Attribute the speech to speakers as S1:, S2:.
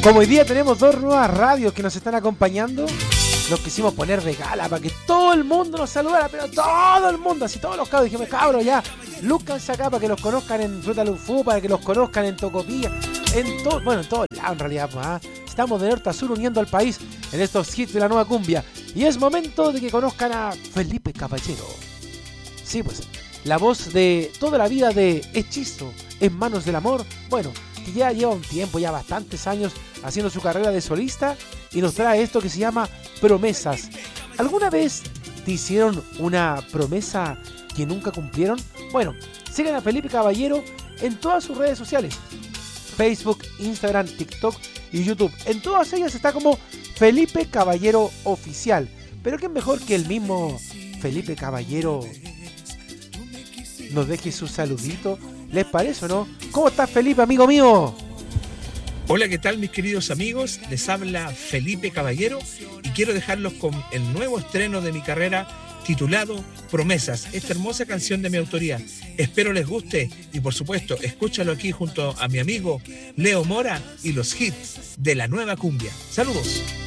S1: Como hoy día tenemos 2 nuevas radios que nos están acompañando, nos quisimos poner de gala para que todo el mundo nos saludara, pero todo el mundo, así todos los cabros, dijimos, cabros, ya, lúzcanse acá para que los conozcan en Fruta Lufú, para que los conozcan en Tocopilla, en todo, bueno, en todos lados en realidad, pues, ¿ah? Estamos de norte a sur uniendo al país en estos hits de la nueva cumbia, y es momento de que conozcan a Felipe Caballero. Sí, pues, la voz de toda la vida de Hechizo en manos del amor, bueno, que ya lleva un tiempo, ya bastantes años haciendo su carrera de solista y nos trae esto que se llama Promesas. ¿Alguna vez te hicieron una promesa que nunca cumplieron? Bueno, sigan a Felipe Caballero en todas sus redes sociales, Facebook, Instagram, TikTok y YouTube. En todas ellas está como Felipe Caballero Oficial. Pero qué mejor que el mismo Felipe Caballero nos deje su saludito. ¿Les parece o no? ¿Cómo estás, Felipe, amigo mío?
S2: Hola, ¿qué tal, mis queridos amigos? Les habla Felipe Caballero y quiero dejarlos con el nuevo estreno de mi carrera titulado Promesas, esta hermosa canción de mi autoría. Espero les guste y, por supuesto, escúchalo aquí junto a mi amigo Leo Mora y los hits de la nueva cumbia. ¡Saludos!